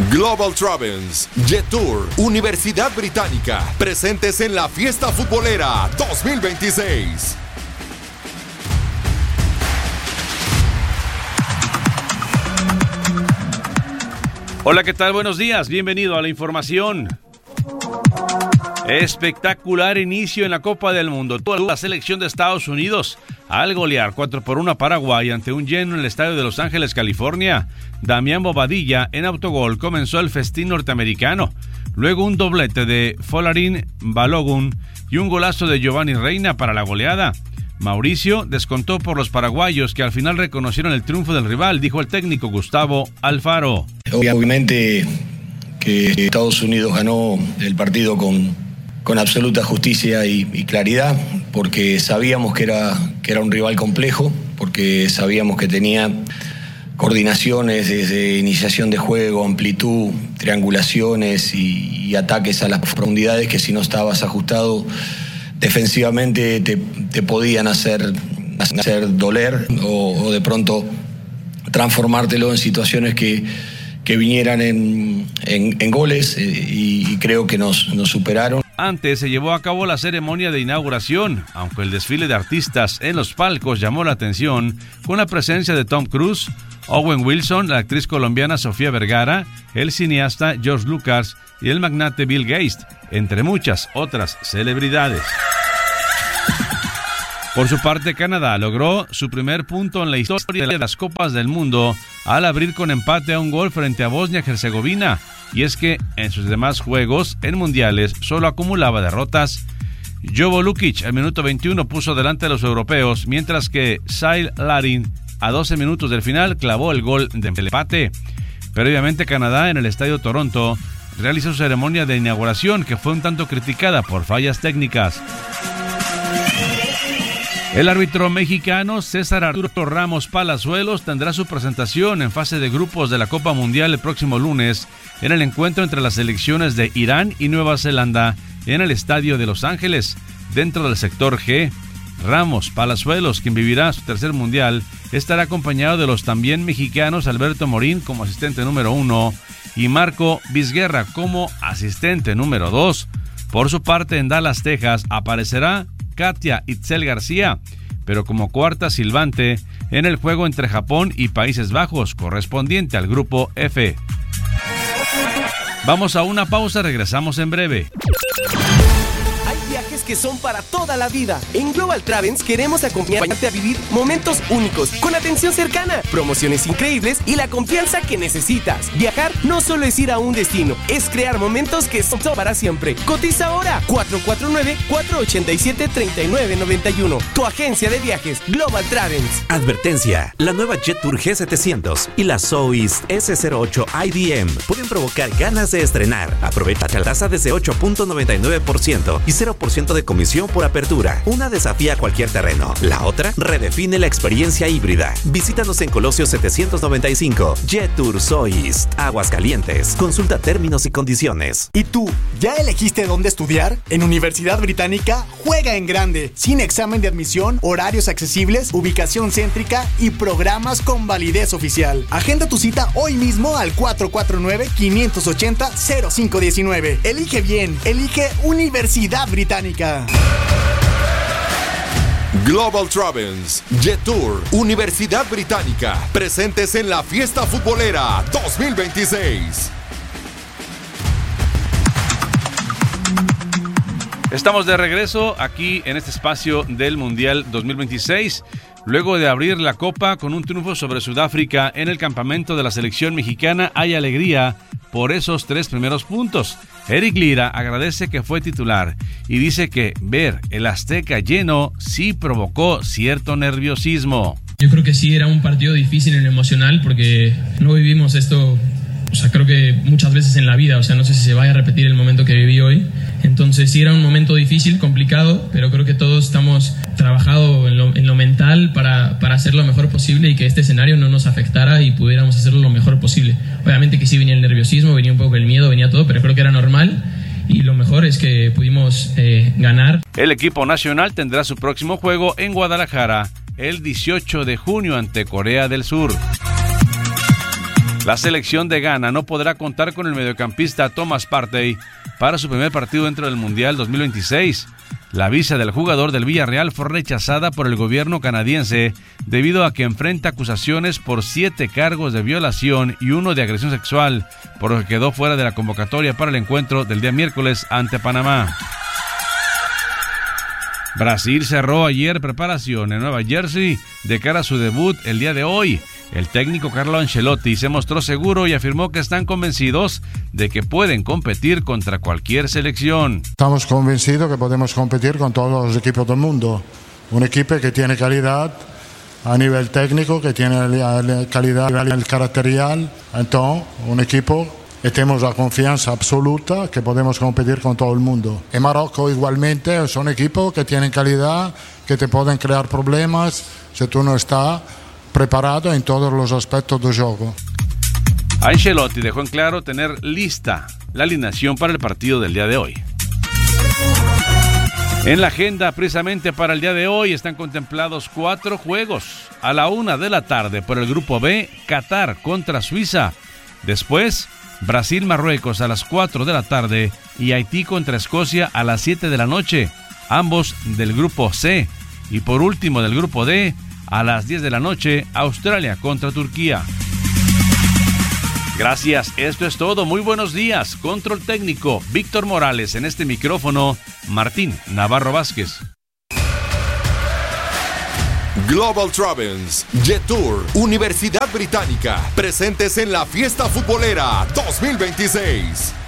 Global Travels, Jet Tour, Universidad Británica, presentes en la Fiesta Futbolera 2026. Hola, ¿qué tal? Buenos días, bienvenido a la información. Espectacular inicio en la Copa del Mundo. Toda la selección de Estados Unidos al golear 4-1 a Paraguay ante un lleno en el estadio de Los Ángeles, California. Damián Bobadilla en autogol comenzó el festín norteamericano. Luego un doblete de Folarin Balogun y un golazo de Giovanni Reina para la goleada. Mauricio descontó por los paraguayos, que al final reconocieron el triunfo del rival, dijo el técnico Gustavo Alfaro. Obviamente que Estados Unidos ganó el partido con absoluta justicia y claridad, porque sabíamos que era un rival complejo, porque sabíamos que tenía coordinaciones desde iniciación de juego, amplitud, triangulaciones y ataques a las profundidades que, si no estabas ajustado defensivamente, te podían hacer doler o de pronto transformártelo en situaciones que vinieran en goles, y creo que nos superaron. Antes se llevó a cabo la ceremonia de inauguración, aunque el desfile de artistas en los palcos llamó la atención, con la presencia de Tom Cruise, Owen Wilson, la actriz colombiana Sofía Vergara, el cineasta George Lucas y el magnate Bill Gates, entre muchas otras celebridades. Por su parte, Canadá logró su primer punto en la historia de las Copas del Mundo al abrir con empate a un gol frente a Bosnia-Herzegovina, y es que en sus demás juegos en mundiales solo acumulaba derrotas. Jovo Lukic al minuto 21 puso delante a los europeos, mientras que Sail Larin a 12 minutos del final clavó el gol de empate. Previamente, Canadá en el Estadio Toronto realizó su ceremonia de inauguración, que fue un tanto criticada por fallas técnicas. El árbitro mexicano César Arturo Ramos Palazuelos tendrá su presentación en fase de grupos de la Copa Mundial el próximo lunes en el encuentro entre las selecciones de Irán y Nueva Zelanda en el Estadio de Los Ángeles, dentro del sector G. Ramos Palazuelos, quien vivirá su tercer mundial, estará acompañado de los también mexicanos Alberto Morín como asistente número 1 y Marco Vizguerra como asistente número 2. Por su parte, en Dallas, Texas, aparecerá Katia Itzel García, pero como cuarta silbante en el juego entre Japón y Países Bajos, correspondiente al grupo F. Vamos a una pausa, regresamos en breve. Hay viajes que son para toda la vida. En Global Travels queremos acompañarte a vivir momentos únicos, con atención cercana, promociones increíbles y la confianza que necesitas. Viajar no solo es ir a un destino, es crear momentos que son para siempre. Cotiza ahora 449-487-3991. Tu agencia de viajes, Global Travels. Advertencia: la nueva Jet Tour G700 y la Soist S08 IDM pueden provocar ganas de estrenar. Aprovecha la tasa desde 8.99% y 0% de comisión por apertura. Una desafía cualquier terreno. La otra redefine la experiencia híbrida. Visítanos en Colosio 795. Jet Tour Soist, Aguascalientes. Consulta términos y condiciones. ¿Y tú, ya elegiste dónde estudiar? En Universidad Británica, juega en grande. Sin examen de admisión, horarios accesibles, ubicación céntrica y programas con validez oficial. Agenda tu cita hoy mismo al 449-580-0519. Elige bien, elige Universidad Británica. Global Travels, Jet Tour, Universidad Británica, presentes en la Fiesta Futbolera 2026. Estamos de regreso aquí en este espacio del Mundial 2026, luego de abrir la Copa con un triunfo sobre Sudáfrica en el campamento de la selección mexicana. Hay alegría por esos 3 primeros puntos. Eric Lira agradece que fue titular y dice que ver el Azteca lleno sí provocó cierto nerviosismo. Yo creo que sí era un partido difícil en lo emocional, porque no vivimos esto, o sea, creo que muchas veces en la vida, o sea, no sé si se vaya a repetir el momento que viví hoy. Entonces sí era un momento difícil, complicado, pero creo que todos estamos trabajando en lo mental para hacer lo mejor posible y que este escenario no nos afectara y pudiéramos hacerlo lo mejor posible. Obviamente que sí venía el nerviosismo, venía un poco el miedo, venía todo, pero creo que era normal. Y lo mejor es que pudimos ganar. El equipo nacional tendrá su próximo juego en Guadalajara el 18 de junio ante Corea del Sur. La selección de Ghana no podrá contar con el mediocampista Thomas Partey para su primer partido dentro del Mundial 2026. La visa del jugador del Villarreal fue rechazada por el gobierno canadiense debido a que enfrenta acusaciones por 7 cargos de violación y 1 de agresión sexual, por lo que quedó fuera de la convocatoria para el encuentro del día miércoles ante Panamá. Brasil cerró ayer preparación en Nueva Jersey de cara a su debut el día de hoy. El técnico Carlo Ancelotti se mostró seguro y afirmó que están convencidos de que pueden competir contra cualquier selección. Estamos convencidos que podemos competir con todos los equipos del mundo. Un equipo que tiene calidad a nivel técnico, que tiene calidad a nivel caracterial. Entonces, un equipo que tenemos la confianza absoluta que podemos competir con todo el mundo. En Marruecos igualmente son equipos que tienen calidad, que te pueden crear problemas si tú no estás preparado en todos los aspectos del juego. Ancelotti dejó en claro tener lista la alineación para el partido del día de hoy. En la agenda, precisamente para el día de hoy, están contemplados 4 juegos. A la 1 de la tarde por el grupo B, Qatar contra Suiza. Después, Brasil-Marruecos a las 4 de la tarde y Haití contra Escocia a las 7 de la noche, ambos del grupo C. Y por último del grupo D, a las 10 de la noche, Australia contra Turquía. Gracias, esto es todo. Muy buenos días. Control técnico, Víctor Morales. En este micrófono, Martín Navarro Vázquez. Global Travels, Jetour, Universidad Británica, presentes en la Fiesta Futbolera 2026.